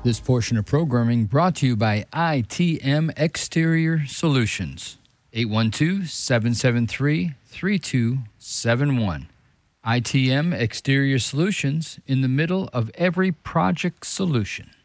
This portion of programming brought to you by ITM Exterior Solutions. 812-773-3271. ITM Exterior Solutions, in the middle of every project solution.